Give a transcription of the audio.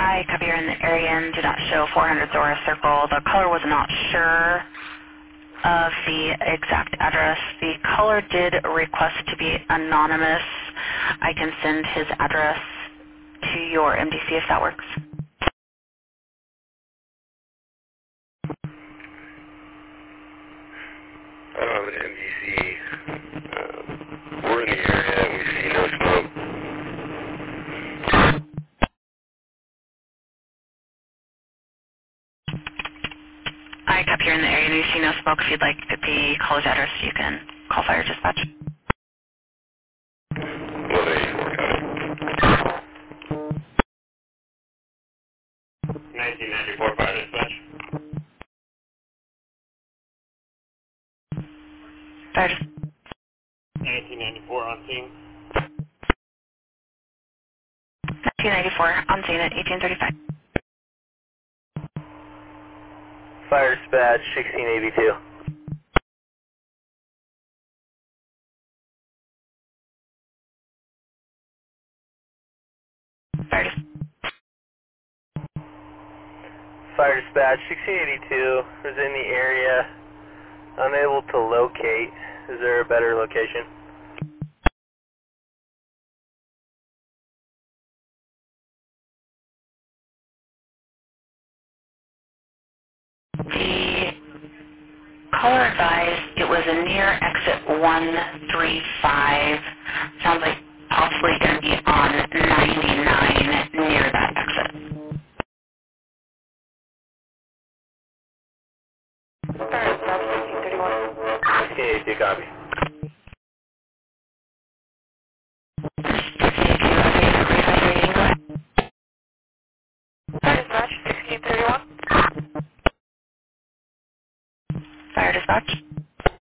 I copy you're in the area and do not show 400 Zora Circle. The caller was not sure of the exact address. The caller did request to be anonymous. I can send his address to your MDC if that works. I don't have an MDC. We're in the area and we see no smoke. I copy you're in the area and you see no smoke. If you'd like the caller's address, you can call fire dispatch. 184, got it. 1994 fire dispatch. Fire dispatch. 1994 on scene. 1994 on scene at 1835. Fire dispatch 1682. Fire dispatch. Fire dispatch 1682 is in the area. Unable to locate. Is there a better location? The caller advised it was a near exit 135. Sounds like possibly going to be on 99 near that exit. Fire dispatch 1631. 1682 copy. Fire dispatch 1631. Fire dispatch.